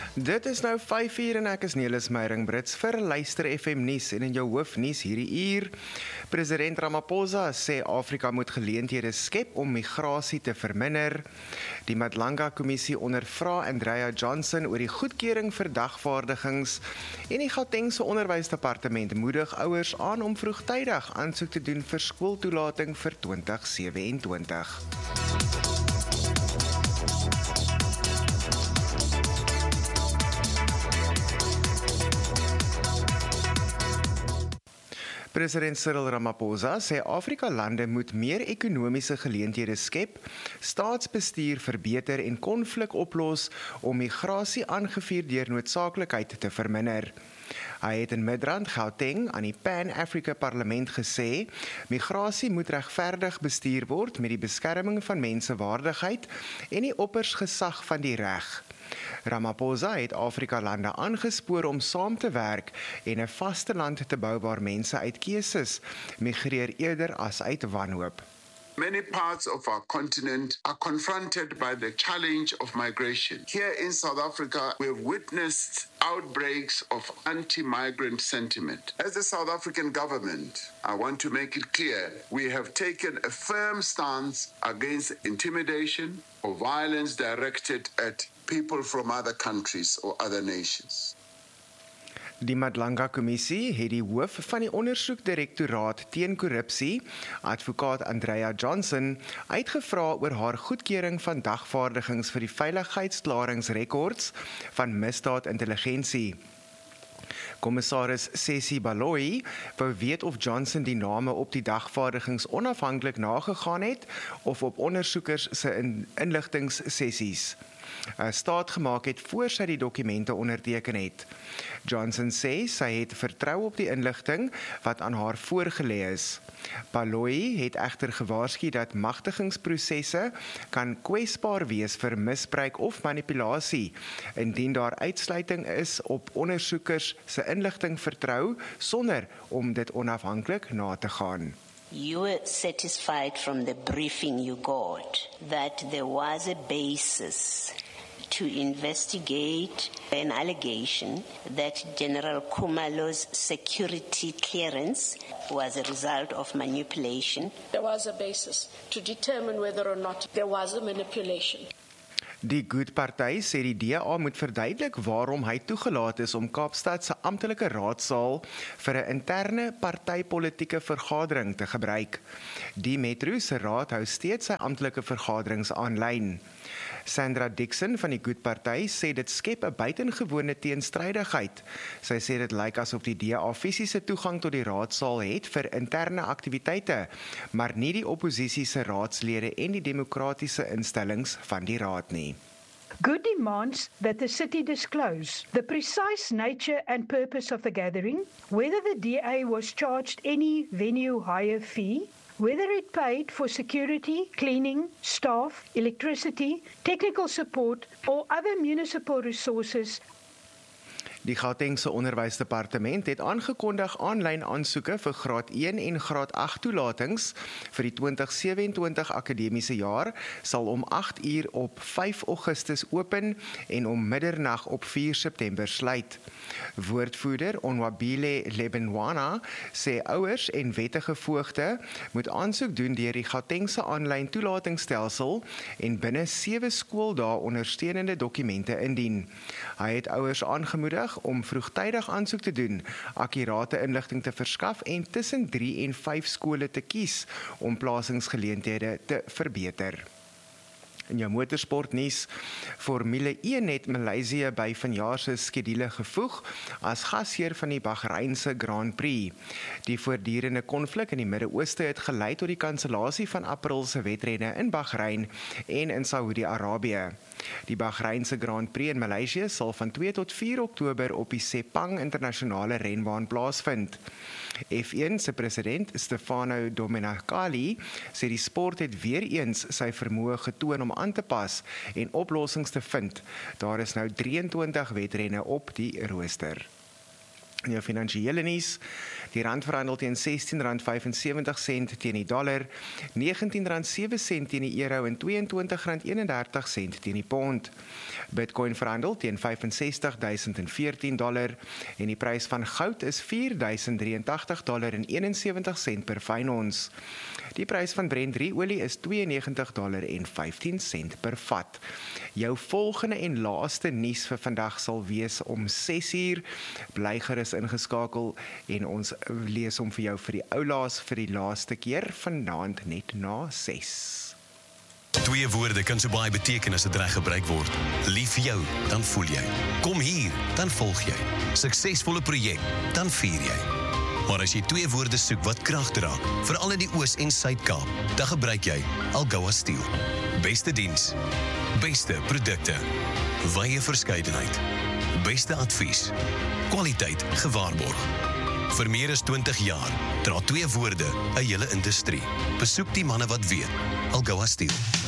Dit is nou 5:00 en ek is Nelis Meyering Brits vir Luister FM Nuus en in jou hoofnuus hierdie uur. President Ramaphosa sê Afrika moet geleenthede skep om migrasie te verminder. Die Madlanga Kommissie ondervra Andrea Johnson oor die goedkeuring vir dagvaardigings en die Gautengse Onderwysdepartement moedig ouers aan om vroegtydig aansoek te doen vir skooltoelating vir 2027. President Cyril Ramaphosa sê Afrika-lande moet meer ekonomiese geleenthede skep, staatsbestuur verbeter en konflik oplos om migrasie aangevuur deur noodsaaklikheid te verminder. Hy het in Midrand, Gauteng, aan die Pan-Africa Parlement gesê, migrasie moet regverdig bestuur word met die beskerming van mensewaardigheid en die oppersgesag van die reg. Ramaphosa het Afrika-lande aangespoor om saam te werk en 'n vaste land te bou waar mense uit keuses migreer eerder as uit wanhoop. Many parts of our continent are confronted by the challenge of migration. Here in South Africa, we have witnessed outbreaks of anti-migrant sentiment. As the South African government, I want to make it clear, we have taken a firm stance against intimidation or violence directed at people from other countries or other nations. Die Madlanga Kommissie het die hoof van die ondersoekdirektoraat teen korrupsie, advokaat Andrea Johnson, uitgevra oor haar goedkeuring van dagvaardigings vir die veiligheidsklaringsrekords van misdaadintelligensie. Kommissaris Sessie Baloyi wou weet of Johnson die name op die dagvaardigings onafhanklik nagegaan het of op ondersoekers se inligtingssessies staat gemaak het voor sy die dokumente onderteken het. Johnson sê sy het vertrou op die inligting wat aan haar voorgelê is. Baloyi het egter gewaarsku dat magtigingsprosesse kan kwesbaar wees vir misbruik of manipulasie, indien daar uitsluiting is op ondersoekers se inligting vertrou sonder om dit onafhanklik na te gaan. You were satisfied from the briefing you got that there was a basis to investigate an allegation that General Khumalo's security clearance was a result of manipulation. There was a basis to determine whether or not there was a manipulation. Die Good-party sê die DA moet verduidelik waarom hy toegelaat is om Kaapstad se amptelike raadsaal vir 'n interne partypolitiese vergadering te gebruik. Die Metro se raad hou steeds sy amptelike vergaderings aanlyn. Sandra Dixon van die Good-party sê dit skep 'n buitengewone teenstrydigheid. Sy sê dit lyk asof die DA fisiese toegang tot die raadsaal het vir interne aktiwiteite, maar nie die opposisie se raadslede en die demokratiese instellings van die raad nie. Good demands that the city disclose the precise nature and purpose of the gathering, whether the DA was charged any venue hire fee, whether it paid for security, cleaning, staff, electricity, technical support, or other municipal resources. Die Gautengse Onderwysdepartement het aangekondig aanlyn aansoeke vir graad 1 en graad 8 toelatings vir die 2027 akademiese jaar sal om 8:00 op 5 Augustus open en om middernag op 4 September sluit. Woordvoerder Onwabile Lebenwana sê ouers en wettige voogte moet aansoek doen deur die Gautengse aanlyn toelatingsstelsel en binne 7 skooldae ondersteunende dokumente indien. Hy het ouers aangemoedig om vroegtydig aansoek te doen, akkurate inligting te verskaf en tussen 3 en 5 skole te kies om plasingsgeleenthede te verbeter. In jou motorsportnuus, Formule 1 het Maleisië by vanjaar se skedule gevoeg as gasheer van die Bahreinse Grand Prix. Die voortdurende konflik in die Midde-Ooste het gelei tot die kansellasie van April se wedrenne in Bahrein en in Saudi-Arabië. Die Bahreinse Grand Prix in Maleisië sal van 2 tot 4 Oktober op die Sepang internasionale renbaan plaasvind. F1 se president Stefano Domenicali sê die sport het weer eens sy vermoë getoon om aan te pas en oplossings te vind. Daar is nou 23 wedrenne op die rooster. In jou finansiële nuus, die rand verhandel teen R16.75 teen die dollar, R19.07 teen die euro en R22.31 teen die pond. Bitcoin verhandel teen $65.014 en die prys van goud is $4.083.71 per fyn ons. Die prys van Brent olie is $92.15 per vat. Jou volgende en laaste nuus vir vandag sal wees om 6:00. Bly gerus ingeskakel en ons lees hom vir jou vir die oulaas vir die laaste keer vanaand net na 6. 2 woorde kan so baie beteken as dit reg gebruik word. Lief vir jou, dan voel jy. Kom hier, dan volg jy. Suksesvolle projek, dan vier jy. Maar as jy 2 woorde soek wat krag dra, veral in die Oos- en Suid-Kaap, dan gebruik jy Algoa Steel. Beste diens, beste produkte, wye verskeidenheid, beste advies, kwaliteit gewaarborg. Vir meer as 20 jaar dra 2 woorde 'n hele industrie. Besoek die manne wat weet. Algoa Steel.